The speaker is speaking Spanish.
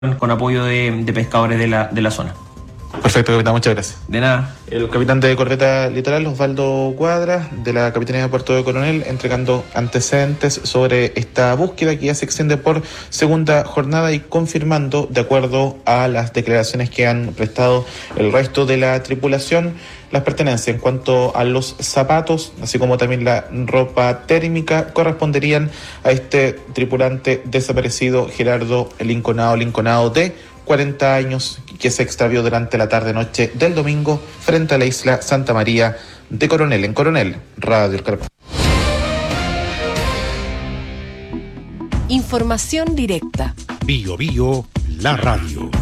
con apoyo de pescadores de la zona. Perfecto, capitán, muchas gracias. De nada. El capitán de Corveta Litoral, Osvaldo Cuadra, de la Capitanía de Puerto de Coronel, entregando antecedentes sobre esta búsqueda que ya se extiende por segunda jornada y confirmando, de acuerdo a las declaraciones que han prestado el resto de la tripulación, las pertenencias en cuanto a los zapatos, así como también la ropa térmica, corresponderían a este tripulante desaparecido Gerardo Linconado de 40 años, que se extravió durante la tarde-noche del domingo frente a la isla Santa María de Coronel. En Coronel, Radio El Carpio. Información directa. Bio Bio, la radio.